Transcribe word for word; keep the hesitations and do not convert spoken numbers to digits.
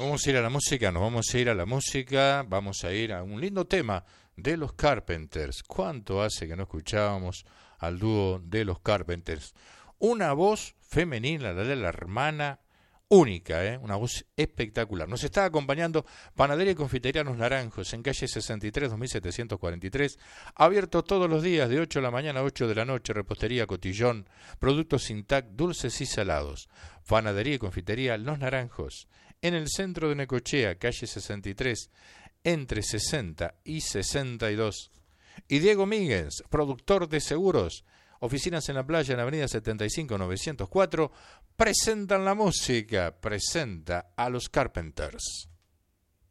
Vamos a ir a la música, nos vamos a ir a la música, vamos a ir a un lindo tema de los Carpenters. ¿Cuánto hace que no escuchábamos al dúo de los Carpenters? Una voz femenina, la de la hermana única, ¿eh? Una voz espectacular. Nos está acompañando Panadería y Confitería Los Naranjos en calle sesenta y tres, dos mil setecientos cuarenta y tres, abierto todos los días de ocho de la mañana a ocho de la noche, repostería, cotillón, productos Sintac, dulces y salados. Panadería y Confitería Los Naranjos, en el centro de Necochea, calle sesenta y tres, entre sesenta y sesenta y dos. Y Diego Míguez, productor de seguros, oficinas en la playa en avenida setenta y cinco, novecientos cuatro, presentan la música, presenta a los Carpenters.